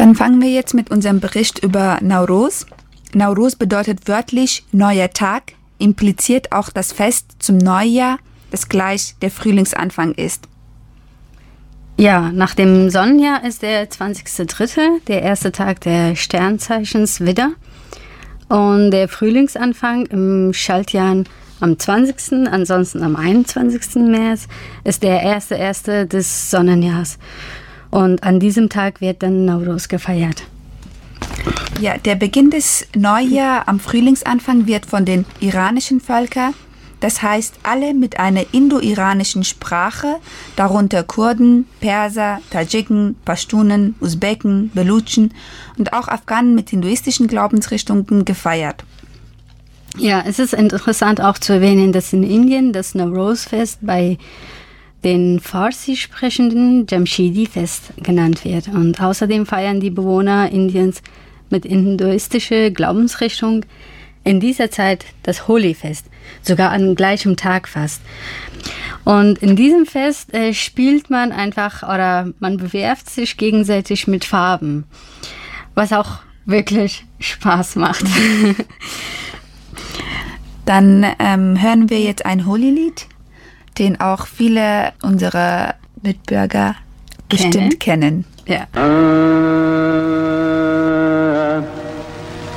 Dann fangen wir jetzt mit unserem Bericht über Nowruz. Nowruz bedeutet wörtlich neuer Tag, impliziert auch das Fest zum Neujahr, das gleich der Frühlingsanfang ist. Ja, nach dem Sonnenjahr ist der 20.3., der erste Tag der Sternzeichens Widder. Und der Frühlingsanfang im Schaltjahr am 20., ansonsten am 21. März, ist der erste des Sonnenjahrs. Und an diesem Tag wird dann Nowruz gefeiert. Ja, der Beginn des Neujahrs am Frühlingsanfang wird von den iranischen Völkern, das heißt alle mit einer indo-iranischen Sprache, darunter Kurden, Perser, Tadschiken, Pashtunen, Usbeken, Belutschen und auch Afghanen mit hinduistischen Glaubensrichtungen gefeiert. Ja, es ist interessant auch zu erwähnen, dass in Indien das Nowruz-Fest bei den Farsi-sprechenden Jamshidi-Fest genannt wird. Und außerdem feiern die Bewohner Indiens mit hinduistischer Glaubensrichtung in dieser Zeit das Holi-Fest, sogar an gleichem Tag fast. Und in diesem Fest spielt man einfach oder man bewerft sich gegenseitig mit Farben, was auch wirklich Spaß macht. Dann hören wir jetzt ein Holi-Lied, den auch viele unserer Mitbürger bestimmt kennen. Ja.